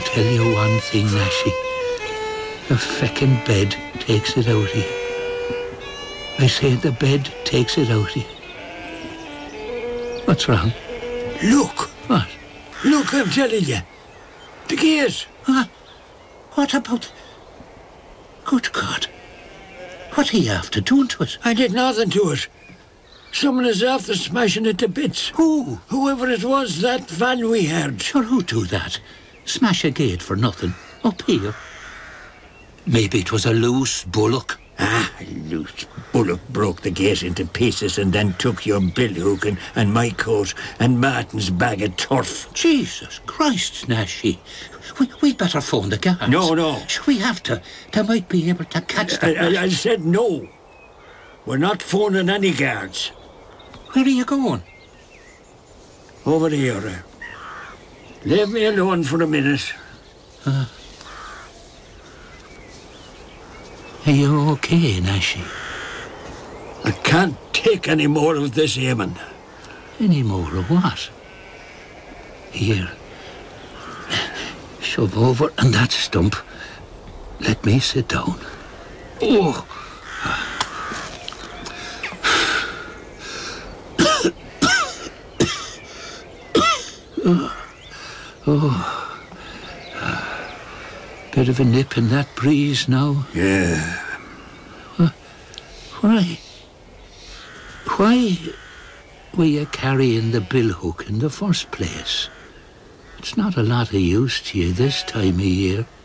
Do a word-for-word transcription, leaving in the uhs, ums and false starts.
tell you one thing, Lassie. The feckin' bed takes it out of you. I say the bed takes it out of you. What's wrong? Look. What? Look, I'm telling you. The gears. Huh? What about... Good God. What are you after doing to it? I did nothing to it. Someone is after smashing it to bits. Who? Whoever it was, that van we heard. Sure, who do that? Smash a gate for nothing. Up here. Maybe it was a loose bullock. Ah, a loose bullock broke the gate into pieces and then took your billhook and, and my coat and Martin's bag of turf. Jesus Christ, Nashy. We, we'd better phone the guards. No, no. Should we have to? They might be able to catch I, them. I, I said no. We're not phoning any guards. Where are you going? Over here. Leave me alone for a minute. Uh, are you okay, Nashy? I can't take any more of this, Eamon. Any more of what? Here. Shove over on that stump. Let me sit down. Oh. oh. Oh. Bit of a nip in that breeze now. Yeah. Uh, why? Why were you carrying the billhook in the first place? It's not a lot of use to you this time of year.